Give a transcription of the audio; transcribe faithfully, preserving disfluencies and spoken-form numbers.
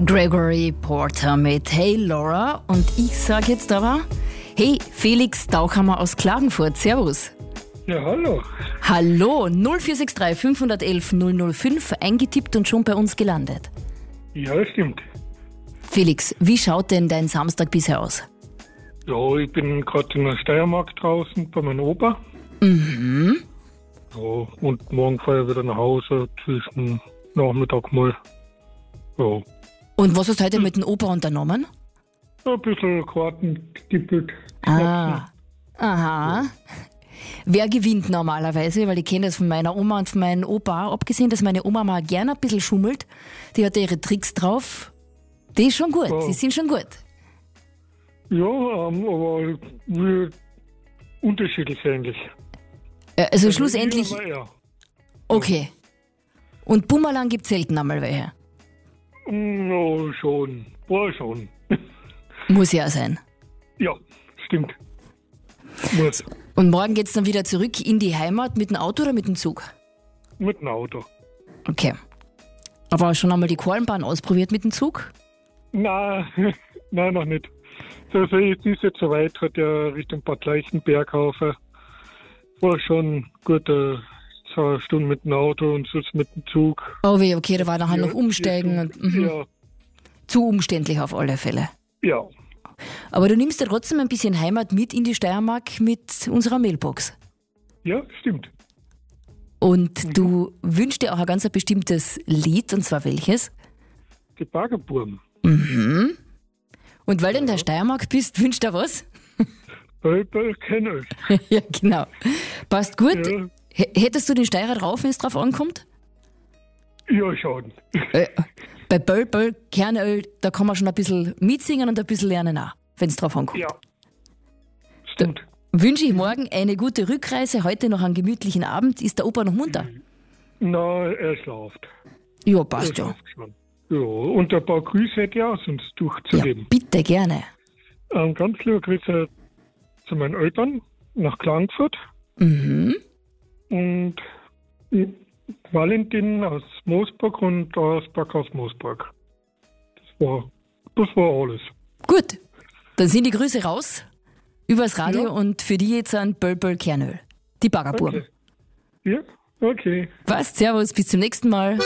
Gregory Porter mit Hey Laura. Und ich sage jetzt aber, hey Felix Tauchhammer aus Klagenfurt, servus. Ja, hallo. Hallo, null vier sechs drei fünf eins eins null null fünf, eingetippt und schon bei uns gelandet. Ja, stimmt. Felix, wie schaut denn dein Samstag bisher aus? Ja, ich bin gerade in der Steiermark draußen bei meinem Opa. Mhm. Ja, und morgen fahre ich wieder nach Hause zwischen Nachmittag mal. Ja, Und was hast du heute mit dem Opa unternommen? ein bisschen Karten getippelt. Ah, aha. Wer gewinnt normalerweise? Weil ich kenne das von meiner Oma und von meinem Opa. Abgesehen, dass meine Oma mal gerne ein bisschen schummelt. Die hat ihre Tricks drauf. Die ist schon gut, Ja. die sind schon gut. Ja, ähm, aber wir unterschiedlich eigentlich. Äh, Also schlussendlich, Ja, ja. okay. Und Bumerang gibt es selten einmal welche. No, schon. War schon. Muss ja sein. Ja, stimmt. Muss. Und morgen geht es dann wieder zurück in die Heimat mit dem Auto oder mit dem Zug? Mit dem Auto. Okay. Aber schon einmal die Kornbahn ausprobiert mit dem Zug? Nein, nein, noch nicht. Also es ist jetzt soweit, hat ja Richtung Bad Leichenberghausen. War schon gut, äh, so eine Stunde mit dem Auto und sonst mit dem Zug. Oh weh, okay, da war nachher Ja, noch umsteigen. Und, mhm. Ja, Zu umständlich auf alle Fälle. ja. Aber du nimmst ja trotzdem ein bisschen Heimat mit in die Steiermark mit unserer Mailbox. Ja, stimmt. Und du wünschst dir auch ein ganz ein bestimmtes Lied, und zwar welches? Die Baggerburm. Mhm. Und weil du in der Steiermark bist, wünschst du dir was? Bei, bei Kennel. Ja, genau. Passt gut. Ja. H- Hättest du den Steirer drauf, wenn es drauf ankommt? Ja, schon. Äh, bei Böll, Böll, Kernöl, da kann man schon ein bisschen mitsingen und ein bisschen lernen auch, wenn es drauf ankommt. Ja. Stimmt. Wünsche ich morgen eine gute Rückreise, heute noch einen gemütlichen Abend. Ist der Opa noch munter? Na, er schlaft. Ja, Er passt ja. schlaft schon. Ja, und ein paar Grüße hätte ich auch sonst Ja, durchzugeben. bitte, gerne. Ähm, ganz liebe Grüße zu meinen Eltern nach Klagenfurt. Mhm. Und Valentin aus Moosburg und aus Backhaus Moosburg. Das war, das war alles. Gut, dann sind die Grüße raus übers Radio Ja. und für die jetzt ein Böll, Böll, Kernöl. Die Baggerburm. Okay. Ja, okay. Passt, servus, bis zum nächsten Mal.